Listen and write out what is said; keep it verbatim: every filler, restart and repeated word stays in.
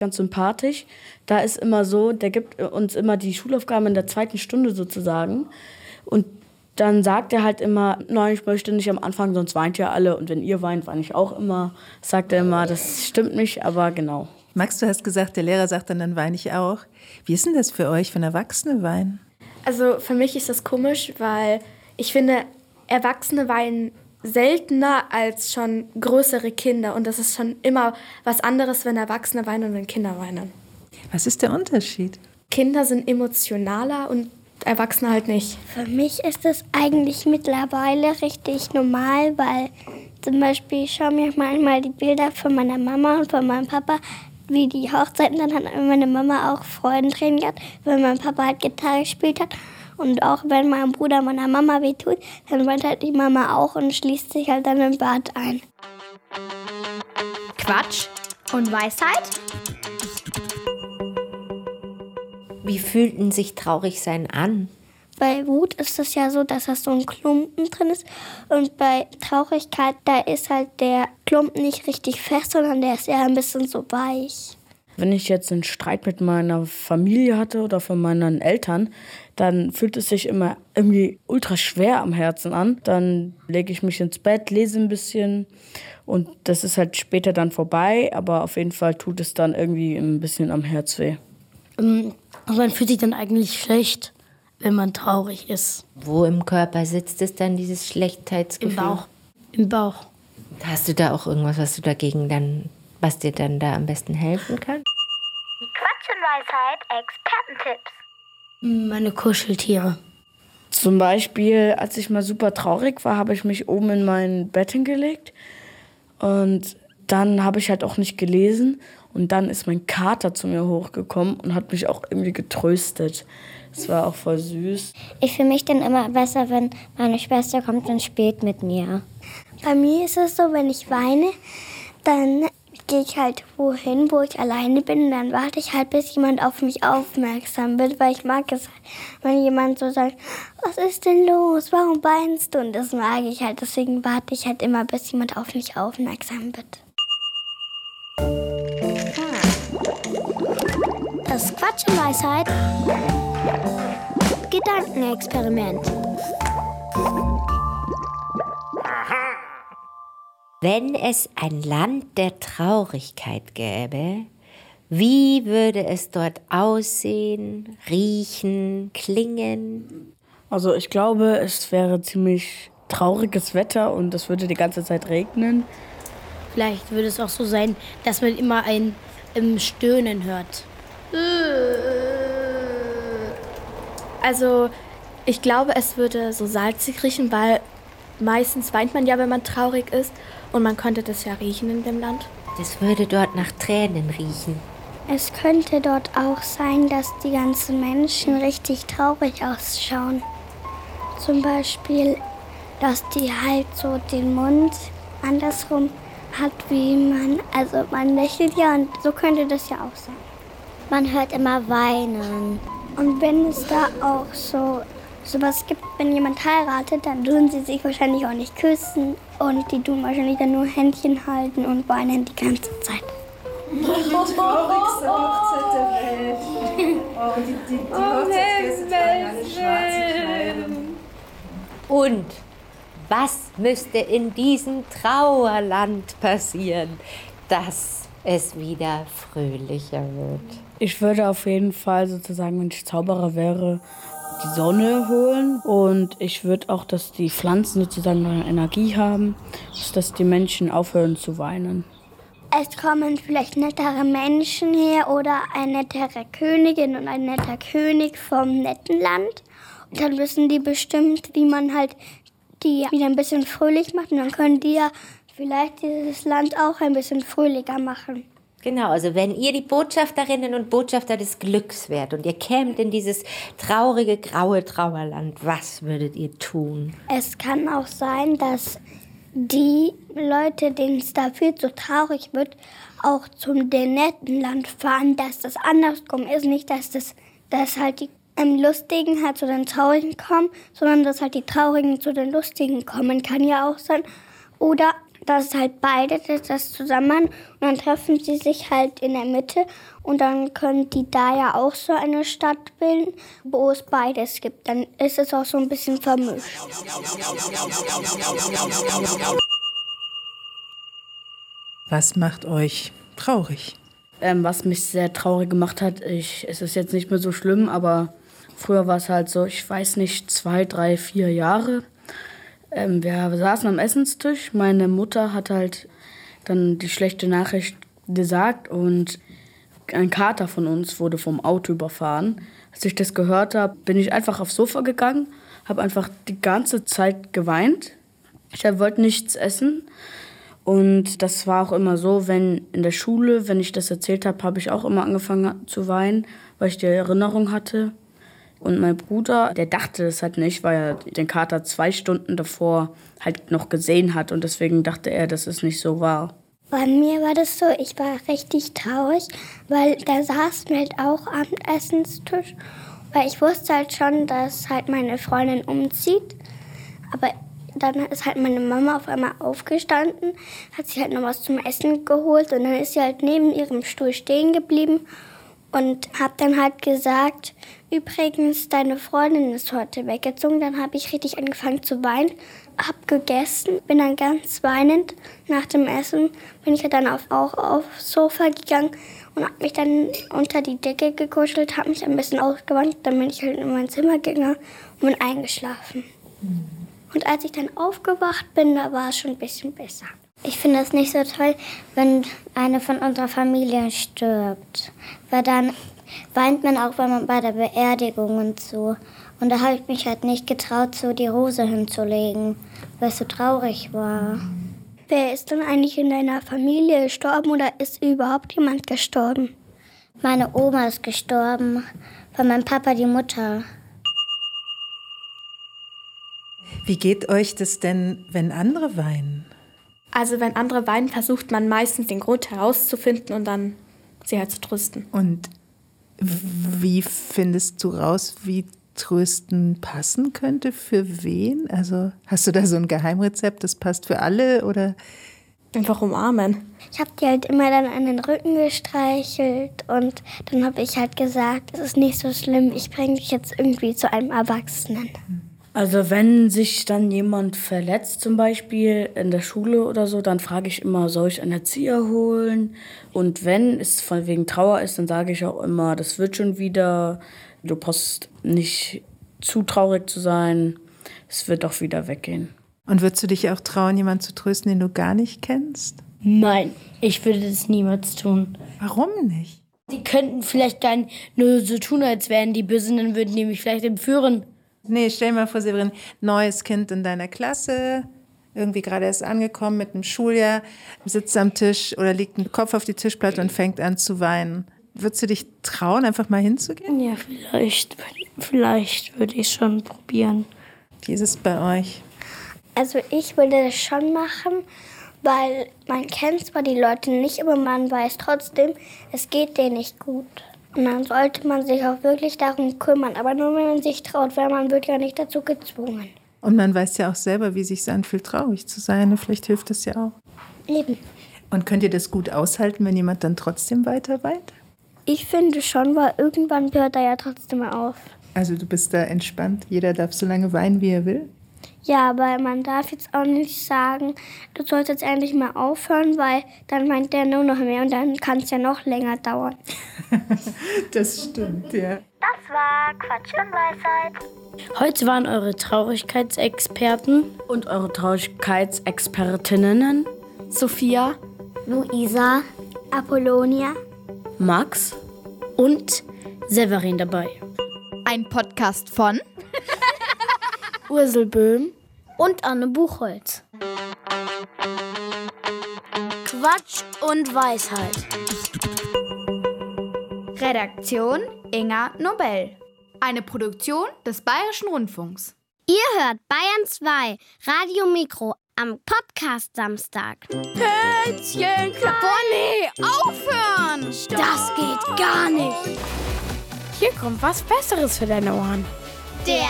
Ganz sympathisch. Da ist immer so, der gibt uns immer die Schulaufgaben in der zweiten Stunde sozusagen. Und dann sagt er halt immer, nein, ich möchte nicht am Anfang, sonst weint ihr alle. Und wenn ihr weint, weine ich auch immer. Sagt er immer, das stimmt nicht, aber genau. Max, du hast gesagt, der Lehrer sagt dann, dann weine ich auch. Wie ist denn das für euch, wenn Erwachsene weinen? Also für mich ist das komisch, weil ich finde, Erwachsene weinen seltener als schon größere Kinder. Und das ist schon immer was anderes, wenn Erwachsene weinen und wenn Kinder weinen. Was ist der Unterschied? Kinder sind emotionaler und Erwachsene halt nicht. Für mich ist das eigentlich mittlerweile richtig normal, weil zum Beispiel ich schaue mir manchmal die Bilder von meiner Mama und von meinem Papa, wie die Hochzeiten, dann hat meine Mama auch Freudentränen gehabt, wenn mein Papa halt Gitarre gespielt hat. Und auch wenn mein Bruder meiner Mama wehtut, dann weint halt die Mama auch und schließt sich halt dann im Bad ein. Quatsch und Weisheit? Wie fühlt denn sich Traurigsein an? Bei Wut ist es ja so, dass das so ein Klumpen drin ist. Und bei Traurigkeit, da ist halt der Klumpen nicht richtig fest, sondern der ist eher ein bisschen so weich. Wenn ich jetzt einen Streit mit meiner Familie hatte oder von meinen Eltern, dann fühlt es sich immer irgendwie ultra schwer am Herzen an. Dann lege ich mich ins Bett, lese ein bisschen und das ist halt später dann vorbei. Aber auf jeden Fall tut es dann irgendwie ein bisschen am Herz weh. Also man fühlt sich dann eigentlich schlecht, wenn man traurig ist. Wo im Körper sitzt es dann, dieses Schlechtheitsgefühl? Im Bauch. Im Bauch. Hast du da auch irgendwas, was du dagegen dann, was dir dann da am besten helfen kann? Quatsch und Weisheit, Expertentipps. Meine Kuscheltiere. Zum Beispiel, als ich mal super traurig war, habe ich mich oben in mein Bett hingelegt und dann habe ich halt auch nicht gelesen und dann ist mein Kater zu mir hochgekommen und hat mich auch irgendwie getröstet. Das war auch voll süß. Ich fühle mich dann immer besser, wenn meine Schwester kommt und spielt mit mir. Bei mir ist es so, wenn ich weine, dann gehe ich halt wohin, wo ich alleine bin. Und dann warte ich halt, bis jemand auf mich aufmerksam wird, weil ich mag es, wenn jemand so sagt, was ist denn los, warum weinst du? Und das mag ich halt, deswegen warte ich halt immer, bis jemand auf mich aufmerksam wird. Das Quatsch und Weisheit Gedankenexperiment. Wenn es ein Land der Traurigkeit gäbe, wie würde es dort aussehen, riechen, klingen? Also ich glaube, es wäre ziemlich trauriges Wetter und es würde die ganze Zeit regnen. Vielleicht würde es auch so sein, dass man immer ein ähm, Stöhnen hört. Also ich glaube, es würde so salzig riechen, weil meistens weint man ja, wenn man traurig ist. Und man könnte das ja riechen in dem Land. Das würde dort nach Tränen riechen. Es könnte dort auch sein, dass die ganzen Menschen richtig traurig ausschauen. Zum Beispiel, dass die halt so den Mund andersrum hat, wie man, also man lächelt ja und so könnte das ja auch sein. Man hört immer weinen. Und wenn es da auch so sowas gibt, wenn jemand heiratet, dann tun sie sich wahrscheinlich auch nicht küssen und die tun wahrscheinlich dann nur Händchen halten und weinen die ganze Zeit. Die traurigste Hochzeit der Welt. Oh, die, die, die Hochzeitsgäste tragen alle schwarze Kleider. Und was müsste in diesem Trauerland passieren, dass es wieder fröhlicher wird? Ich würde auf jeden Fall sozusagen, wenn ich Zauberer wäre, die Sonne holen und ich würde auch, dass die Pflanzen sozusagen eine Energie haben, dass die Menschen aufhören zu weinen. Es kommen vielleicht nettere Menschen her oder eine nettere Königin und ein netter König vom netten Land. Und dann wissen die bestimmt, wie man halt die wieder ein bisschen fröhlich macht und dann können die ja vielleicht dieses Land auch ein bisschen fröhlicher machen. Genau, also wenn ihr die Botschafterinnen und Botschafter des Glücks wärt und ihr kämt in dieses traurige, graue Trauerland, was würdet ihr tun? Es kann auch sein, dass die Leute, denen es da viel zu traurig wird, auch zum den netten Land fahren, dass das andersrum ist. Nicht, dass, das, dass halt die ähm, Lustigen halt zu den Traurigen kommen, sondern dass halt die Traurigen zu den Lustigen kommen. Kann ja auch sein. Oder dass halt beide das zusammen machen und dann treffen sie sich halt in der Mitte und dann können die da ja auch so eine Stadt bilden, wo es beides gibt. Dann ist es auch so ein bisschen vermischt. Was macht euch traurig? Ähm, was mich sehr traurig gemacht hat, ich, es ist jetzt nicht mehr so schlimm, aber früher war es halt so, ich weiß nicht, zwei, drei, vier Jahre. Ähm, wir saßen am Essenstisch, meine Mutter hat halt dann die schlechte Nachricht gesagt und ein Kater von uns wurde vom Auto überfahren. Als ich das gehört habe, bin ich einfach aufs Sofa gegangen, habe einfach die ganze Zeit geweint. Ich wollte nichts essen. Und das war auch immer so, wenn in der Schule, wenn ich das erzählt habe, habe ich auch immer angefangen zu weinen, weil ich die Erinnerung hatte. Und mein Bruder, der dachte das halt nicht, weil er den Kater zwei Stunden davor halt noch gesehen hat. Und deswegen dachte er, dass es nicht so war. Bei mir war das so, ich war richtig traurig, weil da saßen wir halt auch am Essenstisch. Weil ich wusste halt schon, dass halt meine Freundin umzieht. Aber dann ist halt meine Mama auf einmal aufgestanden, hat sich halt noch was zum Essen geholt und dann ist sie halt neben ihrem Stuhl stehen geblieben und hat dann halt gesagt, übrigens, deine Freundin ist heute weggezogen. Dann habe ich richtig angefangen zu weinen, habe gegessen, bin dann ganz weinend. Nach dem Essen bin ich dann auf, auch aufs Sofa gegangen und habe mich dann unter die Decke gekuschelt, habe mich ein bisschen ausgewandt, dann bin ich halt in mein Zimmer gegangen und bin eingeschlafen. Und als ich dann aufgewacht bin, da war es schon ein bisschen besser. Ich finde es nicht so toll, wenn eine von unserer Familie stirbt. Weil dann weint man auch, wenn man bei der Beerdigung und so. Und da habe ich mich halt nicht getraut, so die Rose hinzulegen, weil es so traurig war. Wer ist denn eigentlich in deiner Familie gestorben oder ist überhaupt jemand gestorben? Meine Oma ist gestorben, von meinem Papa die Mutter. Wie geht euch das denn, wenn andere weinen? Also wenn andere weinen, versucht man meistens den Grund herauszufinden und dann sie halt zu trösten. Und wie findest du raus, wie Trösten passen könnte? Für wen? Also hast du da so ein Geheimrezept, das passt für alle oder? Einfach umarmen. Ich habe die halt immer dann an den Rücken gestreichelt und dann habe ich halt gesagt, es ist nicht so schlimm, ich bringe dich jetzt irgendwie zu einem Erwachsenen. Also wenn sich dann jemand verletzt, zum Beispiel in der Schule oder so, dann frage ich immer, soll ich einen Erzieher holen? Und wenn es von wegen Trauer ist, dann sage ich auch immer, das wird schon wieder. Du brauchst nicht zu traurig zu sein, es wird auch wieder weggehen. Und würdest du dich auch trauen, jemanden zu trösten, den du gar nicht kennst? Nein, ich würde das niemals tun. Warum nicht? Die könnten vielleicht gar nicht nur so tun, als wären die böse, dann würden die mich vielleicht entführen. Nee, stell dir mal vor, Severin, neues Kind in deiner Klasse, irgendwie gerade erst angekommen mit einem Schuljahr, sitzt am Tisch oder legt den Kopf auf die Tischplatte und fängt an zu weinen. Würdest du dich trauen, einfach mal hinzugehen? Ja, vielleicht, vielleicht würde ich schon probieren. Wie ist es bei euch? Also ich würde das schon machen, weil man kennt zwar die Leute nicht, aber man weiß trotzdem, es geht denen nicht gut. Und dann sollte man sich auch wirklich darum kümmern, aber nur wenn man sich traut, weil man wird ja nicht dazu gezwungen. Und man weiß ja auch selber, wie es sich anfühlt, traurig zu sein. Vielleicht hilft das ja auch. Eben. Und könnt ihr das gut aushalten, wenn jemand dann trotzdem weiter weint? Ich finde schon, weil irgendwann hört er ja trotzdem auf. Also du bist da entspannt, jeder darf so lange weinen, wie er will? Ja, aber man darf jetzt auch nicht sagen, du sollst jetzt endlich mal aufhören, weil dann meint der nur noch mehr und dann kann es ja noch länger dauern. Das stimmt, ja. Das war Quatsch und Weisheit. Heute waren eure Traurigkeitsexperten Und eure Traurigkeitsexpertinnen Sophia, Luisa, Apollonia, Max und Severin dabei. Ein Podcast von Ursel Böhm Und Anne Buchholz. Quatsch und Weisheit. Redaktion Inga Nobel. Eine Produktion des Bayerischen Rundfunks. Ihr hört Bayern zwei Radio Mikro am Podcast Samstag. Kätzchen, boah, nee, aufhören! Das geht gar nicht. Hier kommt was Besseres für deine Ohren. Der